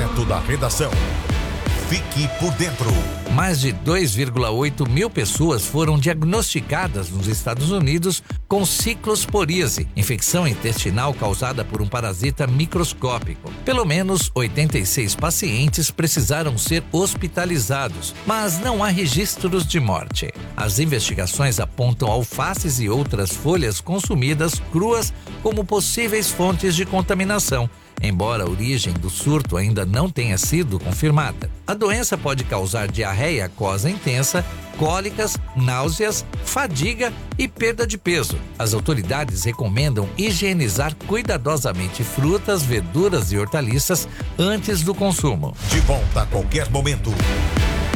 direto da redação. Fique por dentro. Mais de 2,8 mil pessoas foram diagnosticadas nos Estados Unidos com ciclosporíase, infecção intestinal causada por um parasita microscópico. Pelo menos 86 pacientes precisaram ser hospitalizados, mas não há registros de morte. As investigações apontam alfaces e outras folhas consumidas cruas como possíveis fontes de contaminação, embora a origem do surto ainda não tenha sido confirmada. A doença pode causar diarreia aquosa intensa, cólicas, náuseas, fadiga e perda de peso. As autoridades recomendam higienizar cuidadosamente frutas, verduras e hortaliças antes do consumo. De volta a qualquer momento.